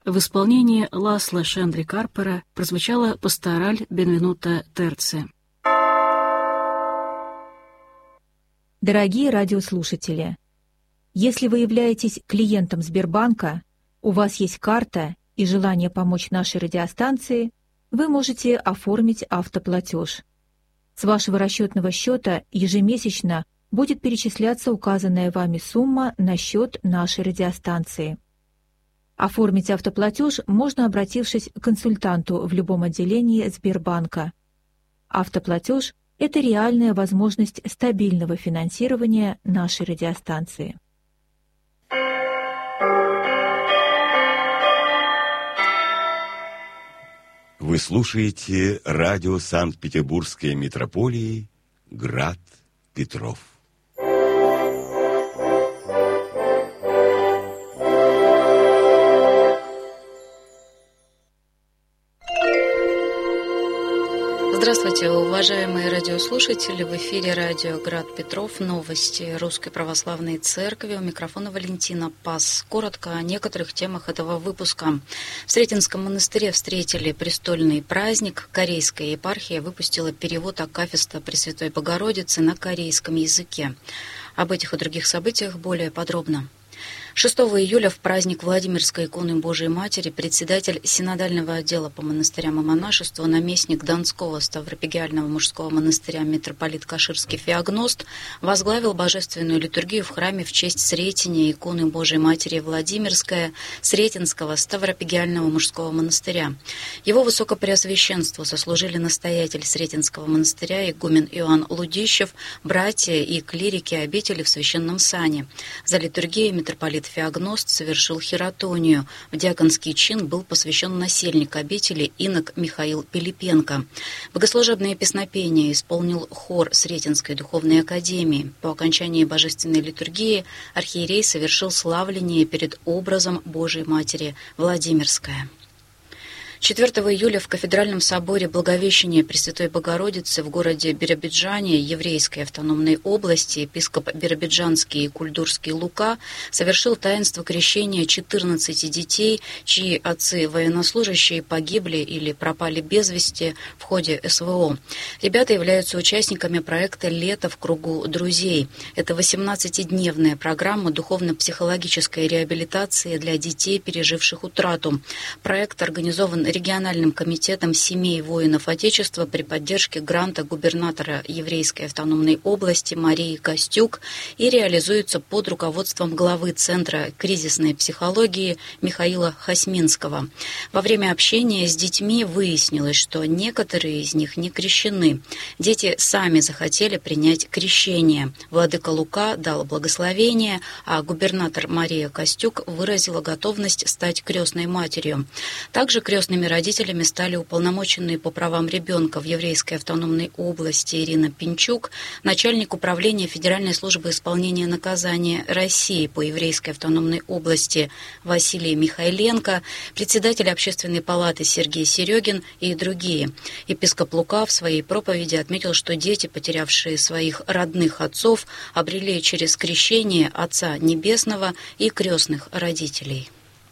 В исполнении Ласло Шендри Карпера прозвучала пастораль Бенвенуто Терци. Дорогие радиослушатели, если вы являетесь клиентом Сбербанка, у вас есть карта и желание помочь нашей радиостанции, вы можете оформить автоплатеж. С вашего расчетного счета ежемесячно будет перечисляться указанная вами сумма на счет нашей радиостанции. Оформить автоплатеж можно, обратившись к консультанту в любом отделении Сбербанка. Автоплатеж – это реальная возможность стабильного финансирования нашей радиостанции. Вы слушаете радио Санкт-Петербургской митрополии «Град Петров». Здравствуйте, уважаемые радиослушатели! В эфире радио «Град Петров». Новости Русской Православной Церкви. У микрофона Валентина Пас. Коротко о некоторых темах этого выпуска. В Сретенском монастыре встретили престольный праздник. Корейская епархия выпустила перевод акафиста Пресвятой Богородицы на корейском языке. Об этих и других событиях более подробно. 6 июля в праздник Владимирской иконы Божией Матери председатель синодального отдела по монастырям и монашеству, наместник Донского Ставропигиального мужского монастыря митрополит Каширский Феогност возглавил божественную литургию в храме в честь Сретения иконы Божией Матери Владимирская Сретенского Ставропигиального мужского монастыря. Его высокопреосвященству сослужили настоятель Сретенского монастыря игумен Иоанн Лудищев, братья и клирики обители в священном сане. За литургией митрополит Феогност совершил хиротонию. В диаконский чин был посвящен насельник обители инок Михаил Пилипенко. Богослужебное песнопение исполнил хор Сретенской духовной академии. По окончании божественной литургии архиерей совершил славление перед образом Божией Матери Владимирская. 4 июля в Кафедральном соборе Благовещения Пресвятой Богородицы в городе Биробиджане Еврейской автономной области епископ биробиджанский и кульдурский Лука совершил таинство крещения 14 детей, чьи отцы военнослужащие погибли или пропали без вести в ходе СВО. Ребята являются участниками проекта «Лето в кругу друзей». Это 18-дневная программа духовно-психологической реабилитации для детей, переживших утрату. Проект организован региональным комитетом семей воинов Отечества при поддержке гранта губернатора Еврейской автономной области Марии Костюк и реализуется под руководством главы Центра кризисной психологии Михаила Хасминского. Во время общения с детьми выяснилось, что некоторые из них не крещены. Дети сами захотели принять крещение. Владыка Лука дал благословение, а губернатор Мария Костюк выразила готовность стать крестной матерью. Также крестными родителями стали уполномоченные по правам ребенка в Еврейской автономной области Ирина Пинчук, начальник управления Федеральной службы исполнения наказания России по Еврейской автономной области Василий Михайленко, председатель Общественной палаты Сергей Серегин и другие. Епископ Лука в своей проповеди отметил, что дети, потерявшие своих родных отцов, обрели через крещение Отца Небесного и крестных родителей.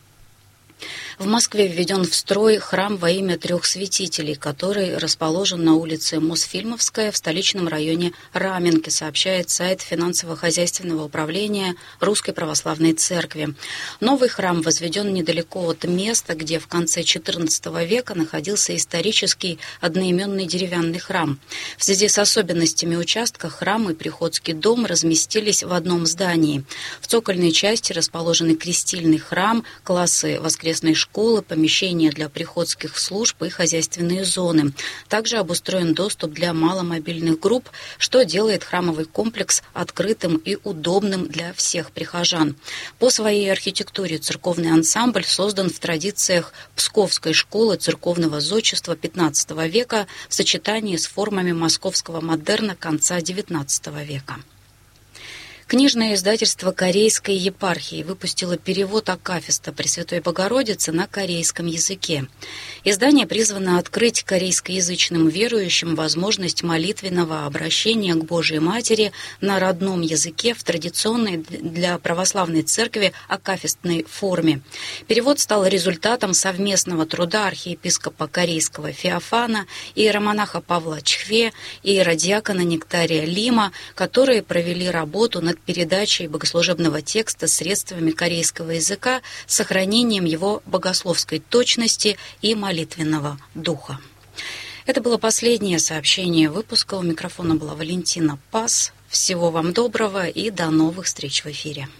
В Москве введен в строй храм во имя трех святителей, который расположен на улице Мосфильмовская в столичном районе Раменки, сообщает сайт финансово-хозяйственного управления Русской Православной Церкви. Новый храм возведен недалеко от места, где в конце XIV века находился исторический одноименный деревянный храм. В связи с особенностями участка храм и приходский дом разместились в одном здании. В цокольной части расположены крестильный храм, классы воскресной школы, помещения для приходских служб и хозяйственные зоны. Также обустроен доступ для маломобильных групп, что делает храмовый комплекс открытым и удобным для всех прихожан. По своей архитектуре церковный ансамбль создан в традициях Псковской школы церковного зодчества XV века в сочетании с формами московского модерна конца XIX века. Книжное издательство Корейской епархии выпустило перевод акафиста Пресвятой Богородицы на корейском языке. Издание призвано открыть корейскоязычным верующим возможность молитвенного обращения к Божьей Матери на родном языке в традиционной для православной церкви акафистной форме. Перевод стал результатом совместного труда архиепископа корейского Феофана, иеромонаха Павла Чхве и иеродиакона Нектария Лима, которые провели работу над передачей богослужебного текста средствами корейского языка с сохранением его богословской точности и молитвенного духа. Это было последнее сообщение выпуска. У микрофона была Валентина Пас. Всего вам доброго и до новых встреч в эфире.